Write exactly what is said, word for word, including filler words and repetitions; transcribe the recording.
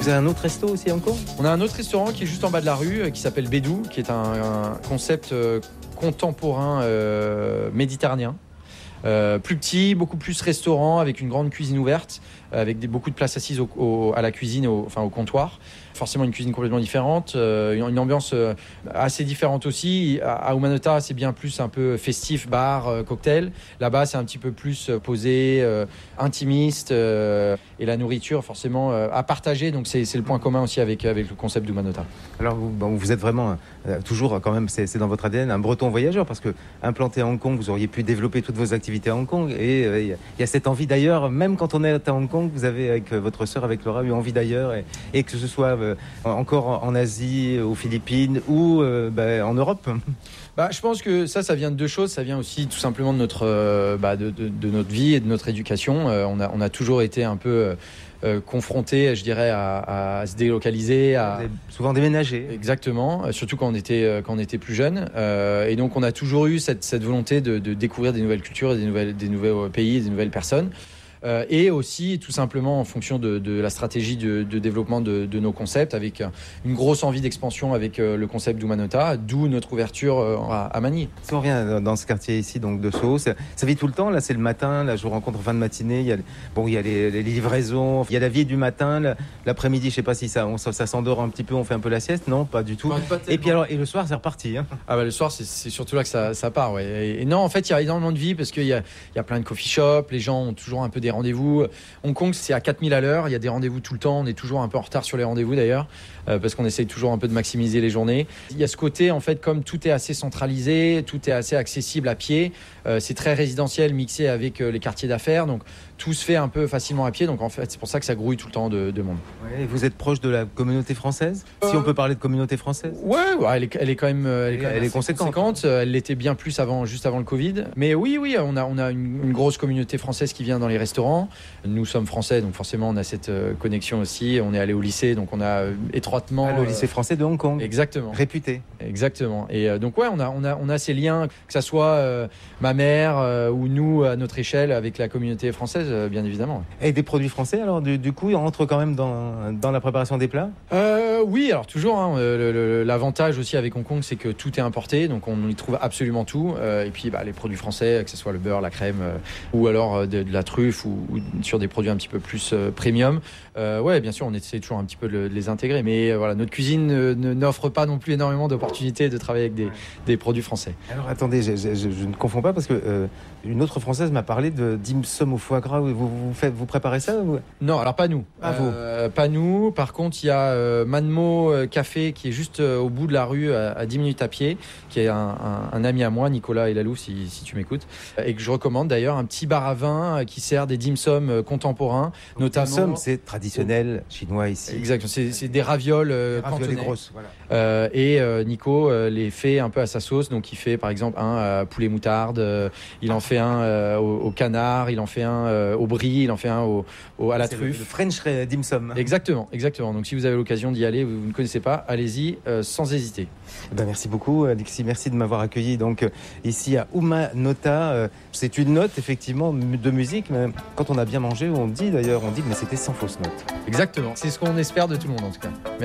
Vous avez un autre resto aussi à Hong Kong ? On a un autre restaurant qui est juste en bas de la rue, qui s'appelle Bédou, qui est un, un concept euh, contemporain euh, méditerranéen. Euh, plus petit, beaucoup plus restaurant, avec une grande cuisine ouverte, avec des, beaucoup de places assises au, au, à la cuisine, au, enfin au comptoir. Forcément une cuisine complètement différente, euh, une, une ambiance euh, assez différente aussi. À, à Umanota, c'est bien plus un peu festif, bar, euh, cocktail. Là-bas, c'est un petit peu plus euh, posé, euh, intimiste. Euh, et la nourriture, forcément, euh, à partager. Donc c'est, c'est le point commun aussi avec, avec le concept d'Umanota. Alors vous, bon, vous êtes vraiment, euh, toujours quand même, c'est, c'est dans votre A D N, un breton voyageur, parce que implanté à Hong Kong, vous auriez pu développer toutes vos activités à Hong Kong. Et il euh, y, y a cette envie d'ailleurs, même quand on est à Hong Kong, vous avez avec votre sœur, avec Laura, eu envie d'ailleurs. Et, et que ce soit... Euh, encore en Asie, aux Philippines ou euh, bah, en Europe. Bah, je pense que ça, ça vient de deux choses. Ça vient aussi tout simplement de notre, euh, bah, de, de, de notre vie et de notre éducation. Euh, on, a, on a toujours été un peu euh, confrontés, je dirais, à, à se délocaliser. À... Souvent déménager. Exactement, surtout quand on était, quand on était plus jeune. Euh, et donc, on a toujours eu cette, cette volonté de, de découvrir des nouvelles cultures, des, nouvelles, des nouveaux pays, des nouvelles personnes. Euh, et aussi tout simplement en fonction de, de la stratégie de, de développement de, de nos concepts, avec une grosse envie d'expansion avec euh, le concept d'Umanota, d'où notre ouverture euh, à, à Manille. Si on revient dans ce quartier ici, donc de Soho, ça, ça vit tout le temps. Là, c'est le matin. Là, je vous rencontre en fin de matinée. Il y a, bon, il y a les, les livraisons. Il y a la vie du matin. Là, l'après-midi, je sais pas si ça, on, ça, ça s'endort un petit peu. On fait un peu la sieste. Non, pas du tout. Pas, pas et puis alors, et le soir, c'est reparti. Hein. Ah bah le soir, c'est, c'est surtout là que ça, ça part. Ouais. Et, et non, en fait, il y a énormément de vie parce qu'il y a, il y a plein de coffee shops. Les gens ont toujours un peu des rendez-vous. Hong Kong, c'est à quatre mille à l'heure. Il y a des rendez-vous tout le temps. On est toujours un peu en retard sur les rendez-vous d'ailleurs, euh, parce qu'on essaye toujours un peu de maximiser les journées. Il y a ce côté, en fait, comme tout est assez centralisé, tout est assez accessible à pied. Euh, c'est très résidentiel, mixé avec euh, les quartiers d'affaires. Donc, tout se fait un peu facilement à pied. Donc, en fait, c'est pour ça que ça grouille tout le temps de, de monde. Ouais, et vous êtes proche de la communauté française, euh... si on peut parler de communauté française. Ouais, ouais elle, est, elle est quand même, elle est, quand même elle est conséquente. conséquente. Elle l'était bien plus avant, juste avant le Covid. Mais oui, oui, on a, on a une, une grosse communauté française qui vient dans les restaurants. Nous sommes français, donc forcément, on a cette euh, connexion aussi. On est allé au lycée, donc on a euh, étroitement... Ah, le lycée français de Hong Kong. Exactement. Réputé. Exactement. Et euh, donc, ouais, on a, on, a, on a ces liens, que ça soit euh, ma mère euh, ou nous, à notre échelle, avec la communauté française, euh, bien évidemment. Et des produits français, alors, du, du coup, ils rentrent quand même dans, dans la préparation des plats euh, Oui, alors toujours. Hein, le, le, l'avantage aussi avec Hong Kong, c'est que tout est importé, donc on y trouve absolument tout. Euh, et puis, bah, les produits français, que ce soit le beurre, la crème, euh, ou alors euh, de, de la truffe, ou, ou sur des produits un petit peu plus euh, premium. Euh, ouais, bien sûr, on essaie toujours un petit peu de, de les intégrer. Mais euh, voilà, notre cuisine ne, ne, n'offre pas non plus énormément d'opportunités de travailler avec des, des produits français. Alors, attendez, je, je, je, je ne confonds pas parce que euh, une autre Française m'a parlé de dim sum au foie gras. Vous, vous, faites, vous préparez ça ou... Non, alors pas nous. Pas vous. Euh, pas nous. Par contre, il y a euh, Manmo Café qui est juste euh, au bout de la rue, à, à dix minutes à pied, qui est un, un, un ami à moi, Nicolas Elalou, si, si tu m'écoutes, et que je recommande d'ailleurs, un petit bar à vin qui sert des dim sum euh, contemporains. Donc, notamment... Dim sum, c'est traditionnel chinois ici. Exactement, c'est, c'est des ravioles, euh, des ravioles grosses, voilà. Euh, et euh, Nico euh, les fait un peu à sa sauce, donc il fait par exemple un euh, poulet moutarde, euh, il en fait un euh, au, au canard, il en fait un euh, au brie, il en fait un au, au, à la c'est truffe. Le, le French dim sum. Exactement, exactement. Donc si vous avez l'occasion d'y aller, vous, vous ne connaissez pas, allez-y euh, sans hésiter. Ben, merci beaucoup Alexis, merci de m'avoir accueilli donc ici à Umanota. Euh, c'est une note effectivement de musique, mais quand on a bien mangé, on dit d'ailleurs, on dit mais c'était sans fausse note. Exactement, c'est ce qu'on espère de tout le monde en tout cas. Merci.